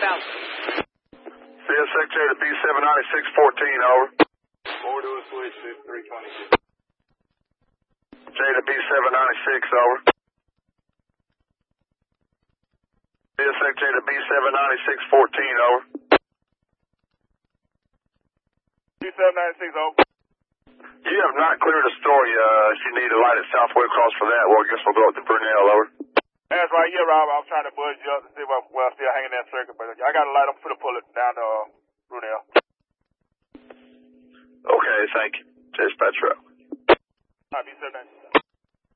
south. CSX J to B79614, over. Forward to a switch, 320. J to B796, over. CSX J to B79614, over. B796, over. You have not cleared Astoria. If you need a light at Southwest Cross for that, well, I guess we'll go up to Brunel, over. That's right, yeah, Rob. I was trying to buzz you up to see if I'm still hanging that circuit, but I got a light. I'm going to pull it down to Brunel. Okay, thank you. Dispatch route. All right, B796.